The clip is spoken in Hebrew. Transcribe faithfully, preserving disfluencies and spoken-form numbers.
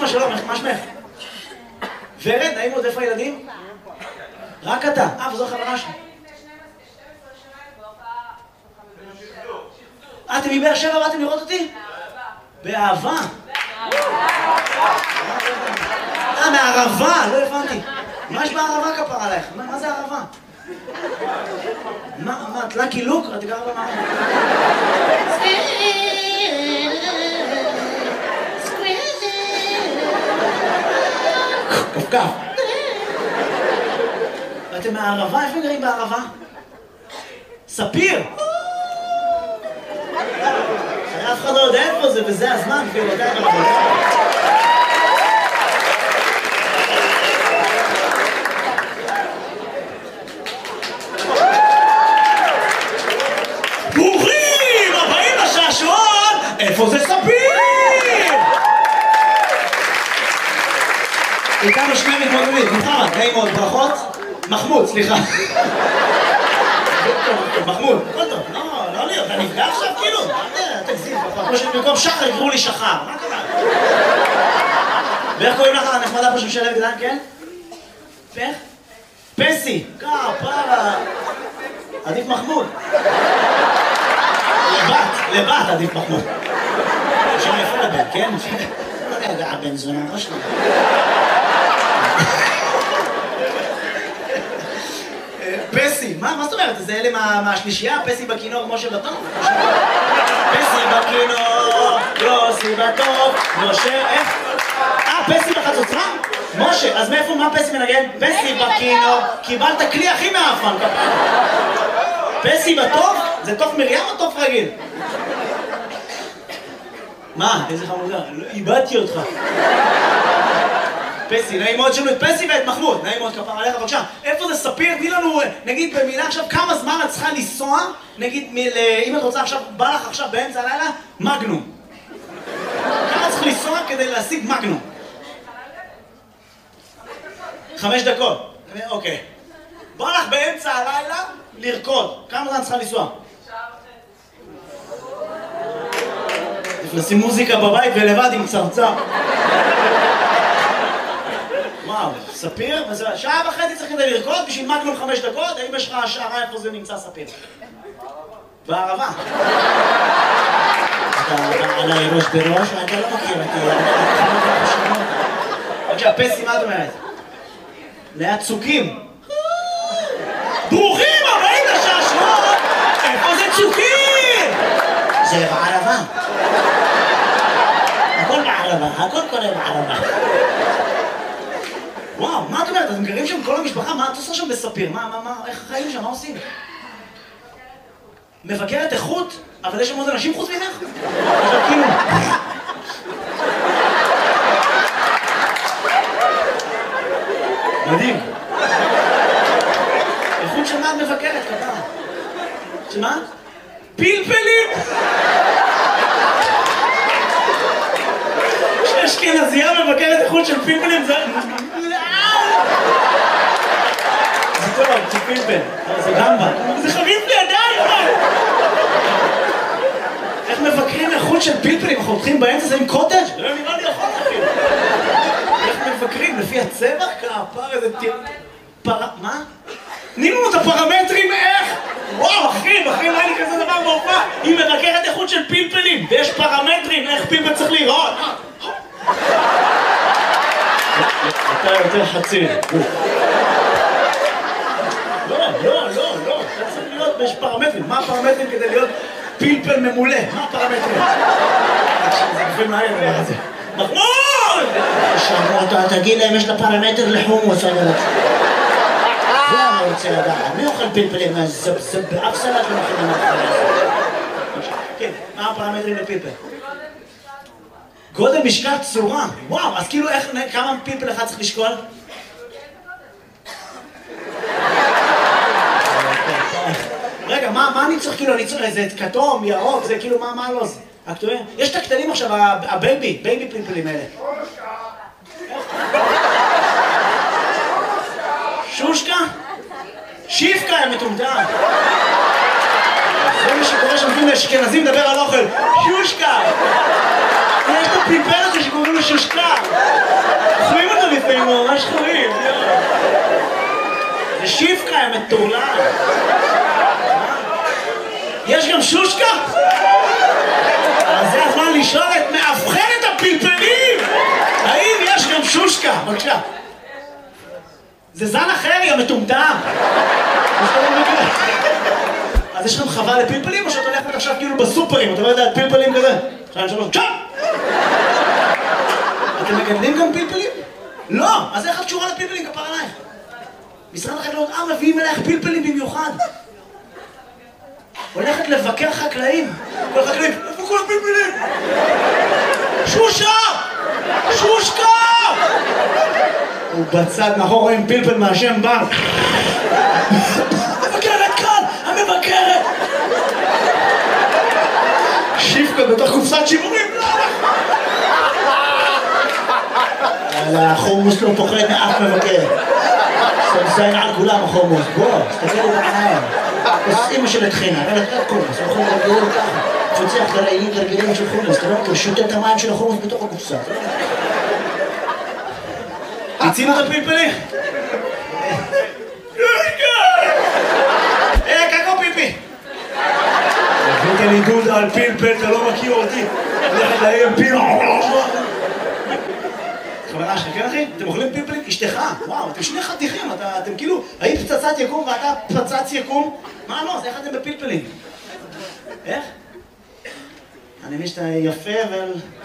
שלום, מה שמך? ורד, נעים עוד, איפה הילדים? רק אתה. אה, וזו החברה שלי. אה, אתם מבאר שבע באתם לראות אותי? באהבה. אה, מהערבה, לא הבנתי. מה יש בערבה כפר עלייך? מה זה ערבה? מה, מה, את לקי לוק? את גרה במערבה? כפכף. ואתם מהערבה? איפה גרים בערבה? ספיר! אף אחד לא יודע איפה זה, וזה הזמן, כאילו, אתה יודע. ברוכים הבאים לשעשועון! איפה זה ספיר? איתנו שני מתמודדים, מוחמד, נעים מאוד, ברכות. מחמוד, סליחה. מחמוד, הכל טוב, לא, לא לי, אתה נפגע עכשיו כאילו? תגזים, כמו שבמקום שחר יקראו לי שחר, מה קרה? ואיך קוראים לך הנחמדה פה שמשלב גדן, כן? איך? פסי, כפרה. עדיף מחמוד. לבת, לבת עדיף מחמוד. שם יפה לבן, כן? לא יודע, הבן זונה, לא שלנו. פסי, מה זאת אומרת? זה אלה מהשלישייה? פסי בכינור, משה בטוב? פסי בכינור, יוסי בטוב, משה, איך? אה, פסי בחצוצרה? משה, אז מאיפה, מה פסי מנגן? פסי בכינור, קיבלת כלי הכי מאפן. פסי בטוב? זה תוף מרים או תוף רגיל? מה? איזה חמודה? איבדתי אותך. פסי, נעים מאוד שלו את פסי ואת מחמוד, נעים מאוד כפר עליך, בבקשה. איפה זה ספיר? תני לנו, נגיד במילה עכשיו, כמה זמן את צריכה לנסוע, נגיד, אם את רוצה עכשיו, בא לך עכשיו באמצע הלילה, מגנום. כמה צריך לנסוע כדי להשיג מגנום? חמש דקות. אוקיי. בא לך באמצע הלילה לרקוד. כמה זמן צריכה לנסוע? לשים מוזיקה בבית ולבד עם צרצר. וואו, ספיר? שעה וחצי צריך כדי לרקוד בשביל מגנום חמש דקות? האם יש לך השערה איפה זה נמצא ספיר? בערבה. אתה עליי ראש בראש, אתה לא מכיר אותי. בבקשה, פסי, מה את אומרת? ליד צוקים. ברוכים הבאים לשעשועון! איפה זה צוקים? זה בערבה. הכל בערבה, הכל קורה בערבה. וואו, מה את אומרת? אתם גרים שם כל המשפחה? מה את עושה שם בספיר? מה, מה, מה, איך חיים שם? מה עושים? מבקרת איכות? אבל יש שם עוד אנשים חוץ ממך? עכשיו כאילו... מדהים. איכות של מה את מבקרת, כתב? שמה? פלפלים! שאשכנזייה מבקרת איכות של פלפלים זה... זה טוב, זה פלפל, זה גמבה. זה חריף לידיים, מה? איך מבקרים איכות של פלפלים? אנחנו הולכים באמצע זה עם קוטג'? לא נראה לי יכול אפילו. איך מבקרים? לפי הצבע? כפר איזה תיר... פר... מה? תני לנו את הפרמטרים איך? וואו, אחי, אחי, לא היה לי כזה דבר בהופעה. היא מבקרת איכות של פלפלים, ויש פרמטרים איך פלפל צריך לראות. אתה יותר חצי. לא, לא, לא, לא. אתה צריך להיות, יש פרמטרים. מה הפרמטרים כדי להיות פלפל ממולא? מה הפרמטרים? זה גופים מהר, מה זה? מחמוד! שאמרו אותה, תגיד להם, יש לה פרמטר לחומוס, אני רוצה. זה אני רוצה לדעת. מי אוכל פלפלים? זה באף סלט לא מכינים אחרי. כן, מה הפרמטרים לפלפל? גודל, משקל, צורה. וואו, אז כאילו איך, כמה פלפל אחד צריך לשקול? רגע, מה אני צריך כאילו, אני צריך איזה כתום, ירוק, זה כאילו, מה לא זה? הכתובים? יש את הקטנים עכשיו, הבייבי, בייבי פלפלים האלה. שושקה? שיפקה, יא מטומטם. זה מה שקורה שם, אשכנזים מדבר על אוכל. שושקה! יש את הפלפל הזה שקוראים לו שושקה. שיפקה, יא מטורלל. יש גם שושקה? אז זה הזמן לשאול את מאבחנת הפלפלים! האם יש גם שושקה? בבקשה. זה זן אחר, יא מטומטם. אז יש לכם חווה לפלפלים, או שאת הולכת עכשיו כאילו בסופרים, אתה לא יודע, פלפלים כזה? שתיים, שלוש, צ'אפ! אתם מגדלים גם פלפלים? לא! אז איך את קשורה לפלפלים? כפר עלייך. משרד החקלאות, אה, מביאים אלייך פלפלים במיוחד. הולכת לבקר חקלאים. כל החקלאים, איפה כל הפלפלים? שושה! שושקה! הוא בצד מאחור רואים פלפל מהשם בן. המבקרת כאן! המבקרת! שיפקה בתוך קופסת שימורים. יאללה, החומוס לא פוחד מאף מבקר. סמסיין על כולם החומוס. בוא, תסתכל לי בעיניים. אז אמא של התחינה, אבל אתה קומוס, אנחנו מרגלים ככה. תפצח לרעילים תרגילים של חומוס, אתה לא מכיר, שותה את המים של החומוס בתוך הקופסה. תצינו את הפלפלים? אה, קקו פיפי! הבאת לי דודה על פלפל, אתה לא מכיר אותי. הולכת להם פיל. חברה שלך, כן אחי? אתם אוכלים פלפלים? אשתך? וואו, אתם שני חתיכים, אתם כאילו, היית פצצת יקום ואתה פצץ יקום? מה לא? אז איך אתם בפלפלים? איך? אני מבין שאתה יפה